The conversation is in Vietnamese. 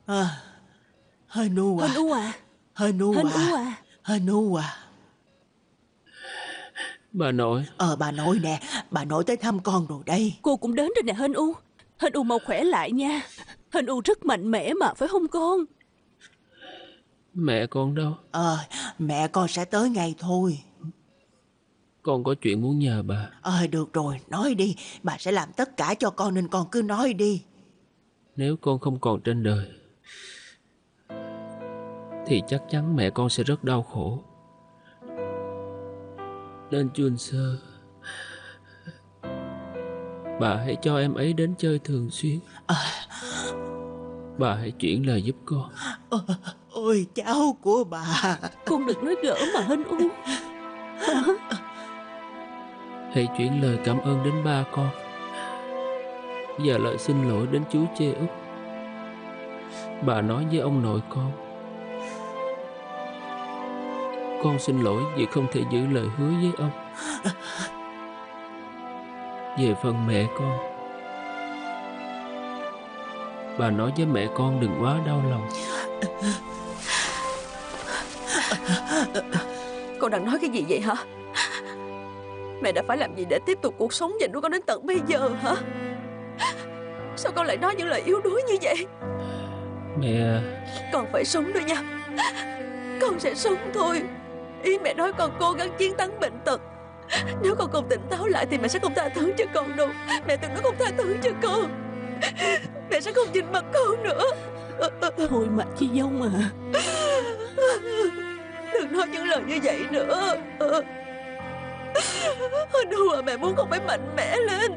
Hên U à. Hên U à. Hên U Hên à. U à. Hên U à. Bà nội. Bà nội nè, bà nội tới thăm con rồi đây. Cô cũng đến rồi nè Hên U. Hên U mau khỏe lại nha. Hên U rất mạnh mẽ mà, phải không con? Mẹ con đâu? Mẹ con sẽ tới ngay thôi. Con có chuyện muốn nhờ bà. Được rồi, nói đi. Bà sẽ làm tất cả cho con nên con cứ nói đi. Nếu con không còn trên đời thì chắc chắn mẹ con sẽ rất đau khổ. Nên Chun Sơ, bà hãy cho em ấy đến chơi thường xuyên. Bà hãy chuyển lời giúp con. Ôi cháu của bà. Con đừng nói gỡ mà Hên U. Hãy chuyển lời cảm ơn đến ba con và lời xin lỗi đến chú Chê Úc. Bà nói với ông nội con xin lỗi vì không thể giữ lời hứa với ông. Về phần mẹ con, bà nói với mẹ con đừng quá đau lòng. Con đang nói cái gì vậy hả? Mẹ đã phải làm gì để tiếp tục cuộc sống dành của con đến tận bây giờ hả? Sao con lại nói những lời yếu đuối như vậy? Mẹ... Con phải sống thôi nha. Con sẽ sống thôi. Ý mẹ nói con cố gắng chiến thắng bệnh tật. Nếu con không tỉnh táo lại thì mẹ sẽ không tha thứ cho con đâu. Mẹ từng nói không tha thứ cho con. Mẹ sẽ không nhìn mặt con nữa. Thôi mà Chi Dông à. Đừng nói những lời như vậy nữa. Đâu à, mẹ muốn con phải mạnh mẽ lên.